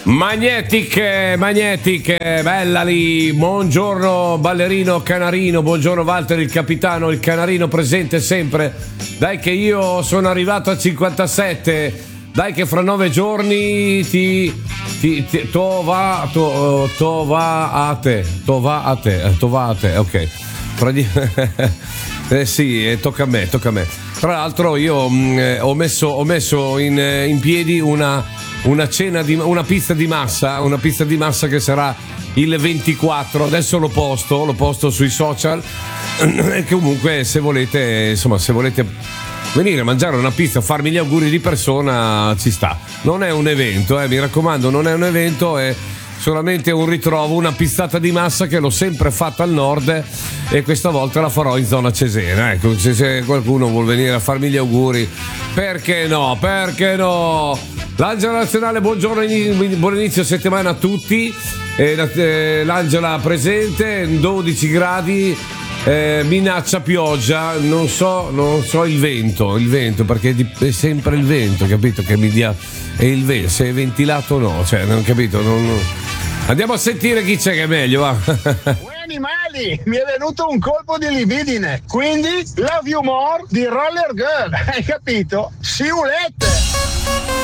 Magnetic, bella lì, buongiorno ballerino Canarino, buongiorno Walter il capitano, il Canarino presente sempre, dai che io sono arrivato a 57, dai che fra 9 giorni va a te, ok, sì, tocca a me. Tra l'altro io ho messo in piedi una pista di massa che sarà il 24. Adesso lo posto sui social. E comunque se volete venire a mangiare una pizza, farmi gli auguri di persona, ci sta. Non è un evento, mi raccomando, non è un evento, è solamente un ritrovo, una pizzata di massa che l'ho sempre fatta al nord e questa volta la farò in zona Cesena. Ecco, se qualcuno vuol venire a farmi gli auguri, perché no? L'Angela Nazionale, buongiorno, buon inizio settimana a tutti. L'Angela presente, 12 gradi, minaccia pioggia, non so il vento, perché è sempre il vento, capito? Che mi dia, è il vento, se è ventilato o no, cioè, non capito, Andiamo a sentire chi c'è che è meglio, va. Animali, mi è venuto un colpo di libidine, quindi Love You More di Roller Girl, hai capito? Siulette!